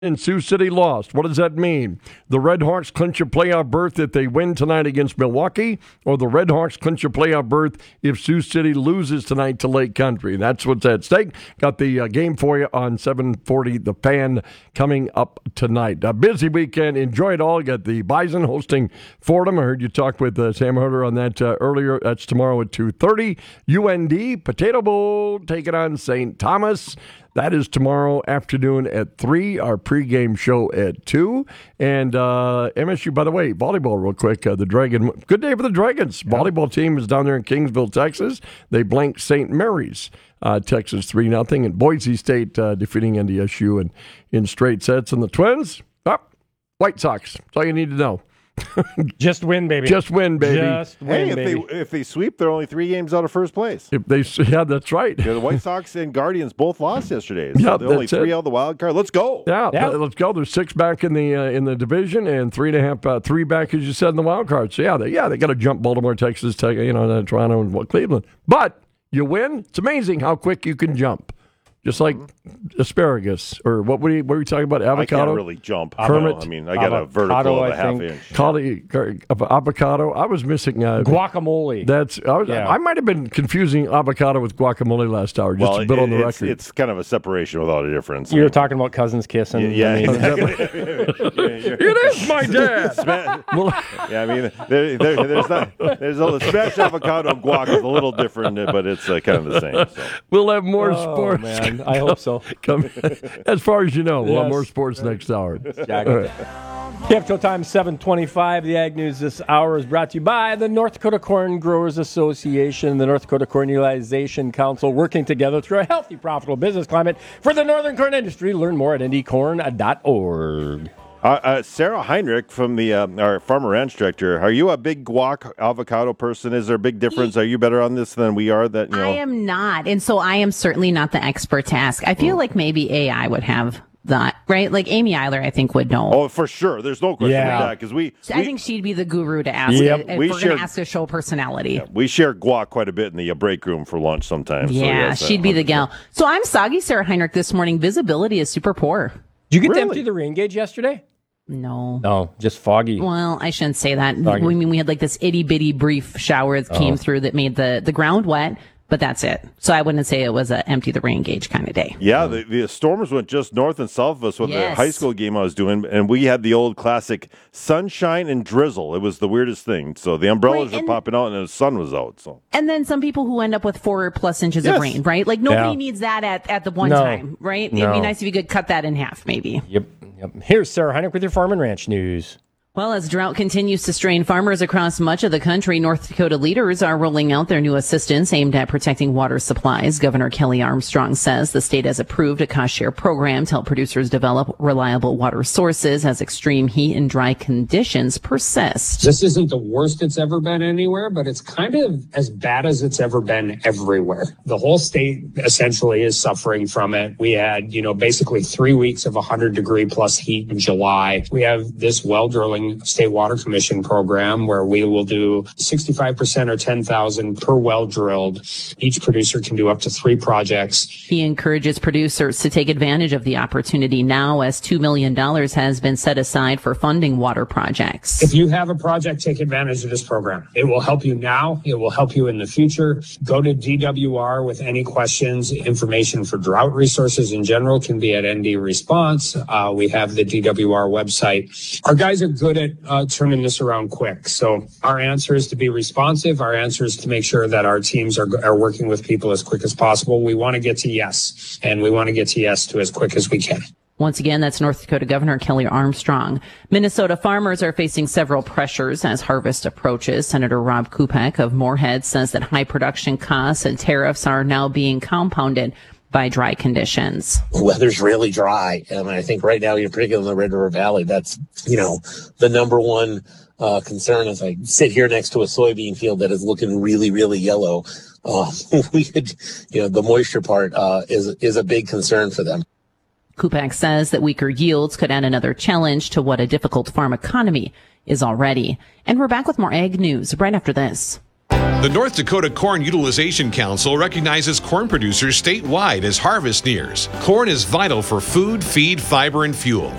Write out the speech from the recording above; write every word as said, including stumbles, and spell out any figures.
And Sioux City lost. What does that mean? The Redhawks clinch a playoff berth if they win tonight against Milwaukee, or the Redhawks clinch a playoff berth if Sioux City loses tonight to Lake Country. That's what's at stake. Got the uh, game for you on seven forty The Fan coming up tonight. A busy weekend. Enjoy it all. Got the Bison hosting Fordham. I heard you talk with uh, Sam Herder on that uh, earlier. That's tomorrow at two thirty. U N D Potato Bowl taking on Saint Thomas. That is tomorrow afternoon at three, our pregame show at two. And uh, M S U, by the way, volleyball real quick. Uh, the Dragon, good day for the Dragons. Yeah. Volleyball team is down there in Kingsville, Texas. They blanked Saint Mary's, uh, Texas three nothing. And Boise State uh, defeating N D S U in, in straight sets. And the Twins, up, oh, White Sox. That's all you need to know. Just win, baby. Just win, baby. Just win, hey, if baby. they if they sweep, they're only three games out of first place. If they, yeah, that's right. Yeah, the White Sox and Guardians both lost yesterday. So yeah, they're only three it. out of the wild card. Let's go. Yeah, yeah. let's go. There's six back in the uh, in the division and three and a half, uh, three back as you said in the wild card. So yeah, they, yeah, they got to jump Baltimore, Texas, Tech, you know, uh, Toronto, and Cleveland. But you win. It's amazing how quick you can jump. Just like asparagus, or what were you, what were you talking about? Avocado? I can't really jump. Kermit? I mean, I got avocado, a vertical of a I half think. inch. Cauli, avocado. I was missing uh, guacamole. That's I, was, Yeah. I might have been confusing avocado with guacamole last hour, just Well, a bit it, on the it's, record. it's kind of a separation without a difference. You were talking about cousins kissing. Yeah, I mean, It is my dad. Sma- yeah, I mean, there, there, there's not there's a smashed avocado and guac is a little different, but it's uh, kind of the same. So. We'll have more oh, sports. man. I hope so. Come, as far as you know, we'll Yes. have more sports next hour. Exactly. Capital Time seven twenty-five. The Ag News this hour is brought to you by the North Dakota Corn Growers Association, the North Dakota Corn Utilization Council, working together through a healthy, profitable business climate for the northern corn industry. Learn more at n d corn dot org. Uh, uh, Sarah Heinrich from the uh, our farmer ranch director. Are you a big guac avocado person? Is there a big difference? Are you better on this than we are? That you know? I am not, and so I am certainly not the expert to ask. I feel mm. like maybe A I would have that, right? Like Amy Eiler, I think, would know. Oh, for sure. There's no question Yeah. about that because we, I we. think she'd be the guru to ask. Yep. It, if We we're share- going to ask a show personality. Yeah, we share guac quite a bit in the uh, break room for lunch sometimes. Yeah, so yes, she'd uh, be the gal. So I'm soggy, Sarah Heinrich, this morning. Visibility is super poor. Did you get Really? to empty the rain gauge yesterday? No. No, just foggy. Well, I shouldn't say that. Foggy. I mean, we had like this itty bitty brief shower that came Oh. through that made the, the ground wet, but that's it. So I wouldn't say it was a empty the rain gauge kind of day. Yeah, the, the storms went just north and south of us with Yes. the high school game I was doing, and we had the old classic sunshine and drizzle. It was the weirdest thing. So the umbrellas Right, were and- popping out, and the sun was out. So And then some people who end up with four plus inches Yes. of rain, right? Like nobody Yeah. needs that at, at the one No. time, right? It'd No. be nice if you could cut that in half, maybe. Yep. Yep. Here's Sarah Heinrich with your farm and ranch news. Well, as drought continues to strain farmers across much of the country, North Dakota leaders are rolling out their new assistance aimed at protecting water supplies. Governor Kelly Armstrong says the state has approved a cost-share program to help producers develop reliable water sources as extreme heat and dry conditions persist. This isn't the worst it's ever been anywhere, but it's kind of as bad as it's ever been everywhere. The whole state essentially is suffering from it. We had, you know, basically three weeks of one hundred degree plus heat in July. We have this well drilling State Water Commission program where we will do sixty-five percent or ten thousand per well drilled. Each producer can do up to three projects. He encourages producers to take advantage of the opportunity now as two million dollars has been set aside for funding water projects. If you have a project, take advantage of this program. It will help you now. It will help you in the future. Go to D W R with any questions. Information for drought resources in general can be at N D Response. Uh, we have the D W R website. Our guys are good at uh, turning this around quick. So our answer is to be responsive. Our answer is to make sure that our teams are, are working with people as quick as possible. We want to get to yes, and we want to get to yes to as quick as we can. Once again, that's North Dakota Governor Kelly Armstrong. Minnesota farmers are facing several pressures as harvest approaches. Senator Rob Kupek of Moorhead says that high production costs and tariffs are now being compounded by dry conditions. The weather's really dry. And I think right now, particularly in the Red River Valley, that's, you know, the number one uh, concern as I sit here next to a soybean field that is looking really, really yellow. Uh, we could, you know, the moisture part uh, is is a big concern for them. Kupek says that weaker yields could add another challenge to what a difficult farm economy is already. And we're back with more ag news right after this. The North Dakota Corn Utilization Council recognizes corn producers statewide as harvest nears. Corn is vital for food, feed, fiber, and fuel.